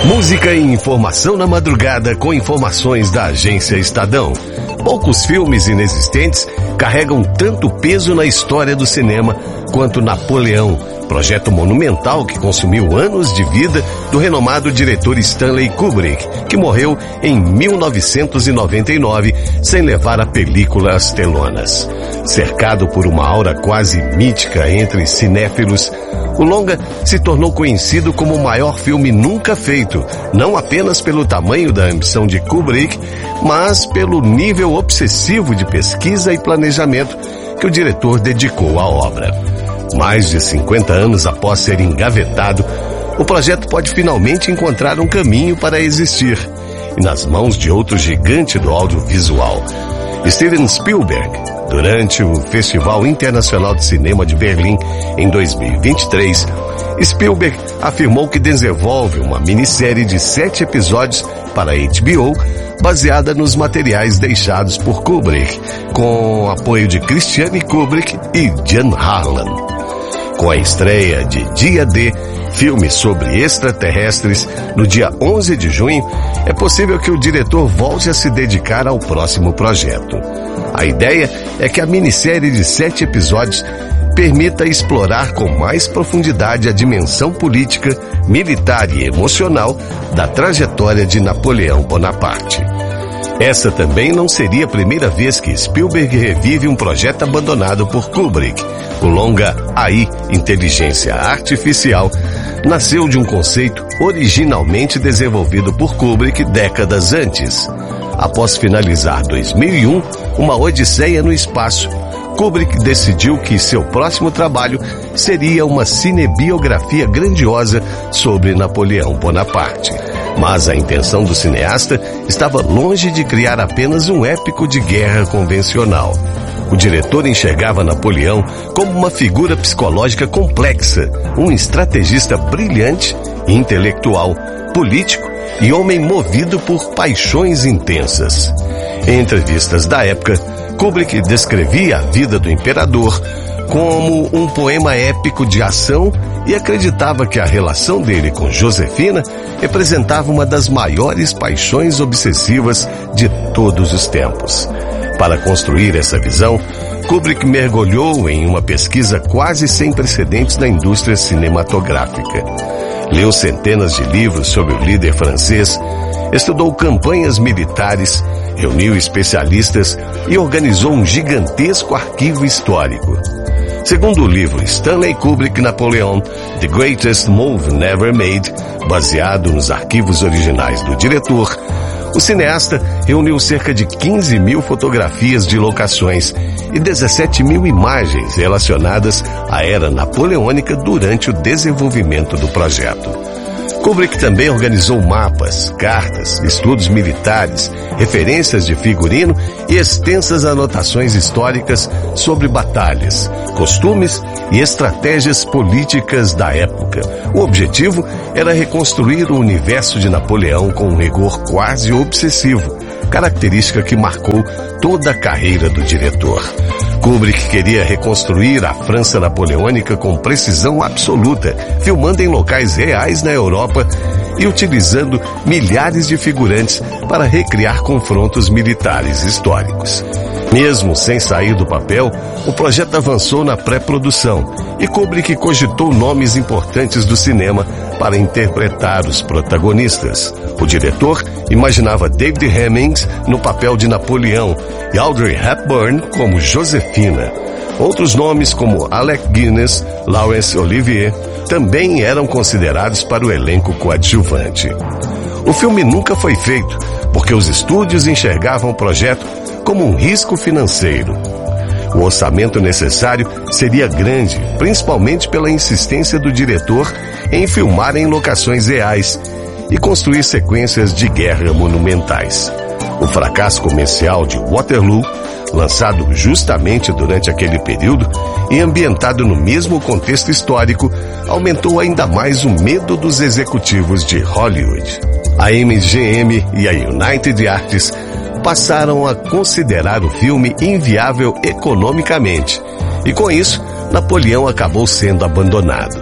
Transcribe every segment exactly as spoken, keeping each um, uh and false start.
Música e informação na madrugada com informações da Agência Estadão. Poucos filmes inexistentes carregam tanto peso na história do cinema quanto Napoleão, projeto monumental que consumiu anos de vida do renomado diretor Stanley Kubrick, que morreu em mil novecentos e noventa e nove sem levar a película às telonas. Cercado por uma aura quase mítica entre cinéfilos, o longa se tornou conhecido como o maior filme nunca feito, não apenas pelo tamanho da ambição de Kubrick, mas pelo nível obsessivo de pesquisa e planejamento que o diretor dedicou à obra. Mais de cinquenta anos após ser engavetado, o projeto pode finalmente encontrar um caminho para existir, e nas mãos de outro gigante do audiovisual, Steven Spielberg. Durante o Festival Internacional de Cinema de Berlim, em dois mil e vinte e três, Spielberg afirmou que desenvolve uma minissérie de sete episódios para a H B O, baseada nos materiais deixados por Kubrick, com apoio de Christiane Kubrick e Jan Harlan. Com a estreia de Dia D, filme sobre extraterrestres, no dia onze de junho, é possível que o diretor volte a se dedicar ao próximo projeto. A ideia é que a minissérie de sete episódios permita explorar com mais profundidade a dimensão política, militar e emocional da trajetória de Napoleão Bonaparte. Essa também não seria a primeira vez que Spielberg revive um projeto abandonado por Kubrick. O longa A I, Inteligência Artificial, nasceu de um conceito originalmente desenvolvido por Kubrick décadas antes. Após finalizar dois mil e um, Uma Odisseia no Espaço, Kubrick decidiu que seu próximo trabalho seria uma cinebiografia grandiosa sobre Napoleão Bonaparte. Mas a intenção do cineasta estava longe de criar apenas um épico de guerra convencional. O diretor enxergava Napoleão como uma figura psicológica complexa, um estrategista brilhante, intelectual, político e homem movido por paixões intensas. Em entrevistas da época, Kubrick descrevia a vida do imperador como um poema épico de ação e acreditava que a relação dele com Josefina representava uma das maiores paixões obsessivas de todos os tempos. Para construir essa visão, Kubrick mergulhou em uma pesquisa quase sem precedentes na indústria cinematográfica. Leu centenas de livros sobre o líder francês, estudou campanhas militares, reuniu especialistas e organizou um gigantesco arquivo histórico. Segundo o livro Stanley Kubrick Napoleon, The Greatest Move Never Made, baseado nos arquivos originais do diretor, o cineasta reuniu cerca de quinze mil fotografias de locações e dezessete mil imagens relacionadas à era napoleônica durante o desenvolvimento do projeto. Kubrick também organizou mapas, cartas, estudos militares, referências de figurino e extensas anotações históricas sobre batalhas, costumes e estratégias políticas da época. O objetivo era reconstruir o universo de Napoleão com um rigor quase obsessivo, característica que marcou toda a carreira do diretor. Kubrick queria reconstruir a França napoleônica com precisão absoluta, filmando em locais reais na Europa e utilizando milhares de figurantes para recriar confrontos militares históricos. Mesmo sem sair do papel, o projeto avançou na pré-produção e Kubrick cogitou nomes importantes do cinema para interpretar os protagonistas. O diretor imaginava David Hemmings no papel de Napoleão e Audrey Hepburn como Josefina. Outros nomes como Alec Guinness, Laurence Olivier também eram considerados para o elenco coadjuvante. O filme nunca foi feito porque os estúdios enxergavam o projeto como um risco financeiro. O orçamento necessário seria grande, principalmente pela insistência do diretor em filmar em locações reais e construir sequências de guerra monumentais. O fracasso comercial de Waterloo, lançado justamente durante aquele período e ambientado no mesmo contexto histórico, aumentou ainda mais o medo dos executivos de Hollywood. A M G M e a United Artists passaram a considerar o filme inviável economicamente, e com isso, Napoleão acabou sendo abandonado.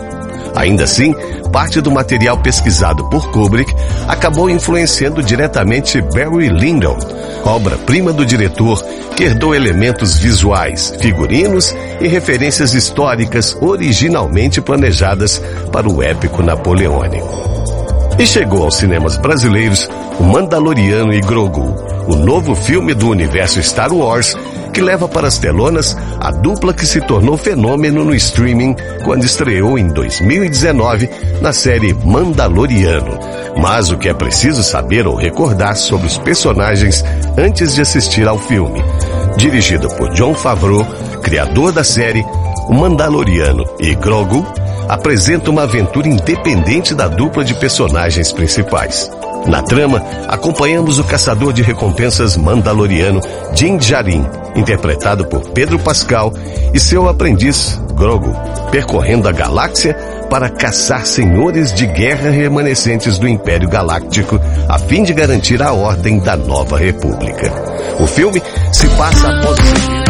Ainda assim, parte do material pesquisado por Kubrick acabou influenciando diretamente Barry Lyndon, obra-prima do diretor, que herdou elementos visuais, figurinos e referências históricas originalmente planejadas para o épico napoleônico. E chegou aos cinemas brasileiros O Mandaloriano e Grogu, o novo filme do universo Star Wars, que leva para as telonas a dupla que se tornou fenômeno no streaming quando estreou em dois mil e dezenove na série Mandaloriano. Mas o que é preciso saber ou recordar sobre os personagens antes de assistir ao filme. Dirigido por Jon Favreau, criador da série, O Mandaloriano e Grogu apresenta uma aventura independente da dupla de personagens principais. Na trama, acompanhamos o caçador de recompensas mandaloriano Din Djarin, interpretado por Pedro Pascal, e seu aprendiz, Grogu, percorrendo a galáxia para caçar senhores de guerra remanescentes do Império Galáctico, a fim de garantir a ordem da Nova República. O filme se passa após o...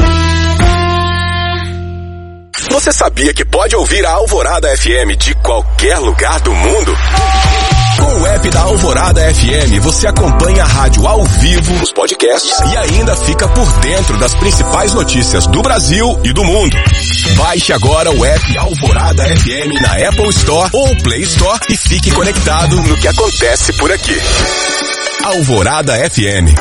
Você sabia que pode ouvir a Alvorada F M de qualquer lugar do mundo? Com o app da Alvorada F M, você acompanha a rádio ao vivo, os podcasts e ainda fica por dentro das principais notícias do Brasil e do mundo. Baixe agora o app Alvorada F M na Apple Store ou Play Store e fique conectado no que acontece por aqui. Alvorada F M.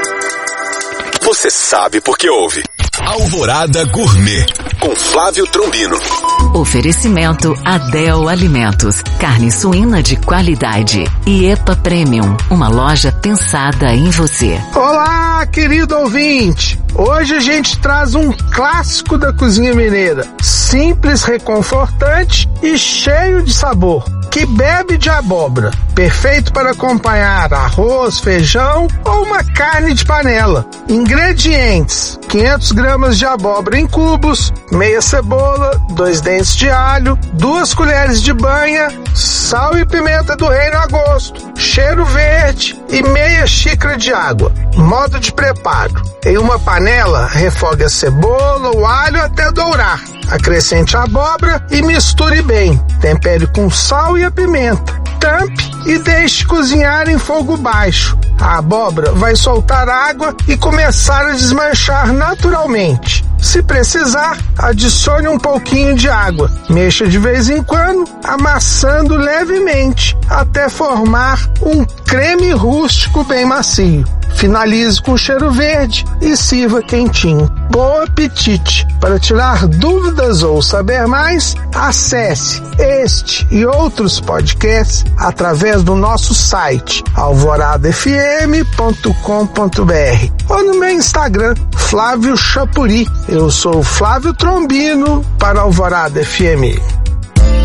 Você sabe por que ouve. Alvorada Gourmet, com Flávio Trombino. Oferecimento Adel Alimentos, carne suína de qualidade. E EPA Premium, uma loja pensada em você. Olá, querido ouvinte! Hoje a gente traz um clássico da cozinha mineira, simples, reconfortante e cheio de sabor, que bebe de abóbora, perfeito para acompanhar arroz, feijão ou uma carne de panela. Ingredientes: quinhentas gramas de abóbora em cubos, meia cebola, dois dentes de alho, duas colheres de banha, sal e pimenta do reino a gosto, cheiro verde e meia xícara de água. Modo de preparo: em uma panela, refogue a cebola, o alho até dourar. Acrescente a abóbora e misture bem. Tempere com sal e a pimenta. Tampe e deixe cozinhar em fogo baixo. A abóbora vai soltar água e começar a desmanchar naturalmente. Se precisar, adicione um pouquinho de água. Mexa de vez em quando, amassando levemente, até formar um creme rústico bem macio. Finalize com cheiro verde e sirva quentinho. Bom apetite! Para tirar dúvidas ou saber mais, acesse este e outros podcasts através do nosso site alvorada f m ponto com ponto b r ou no meu Instagram, Flávio Chapuri. Eu sou Flávio Trombino para Alvorada F M.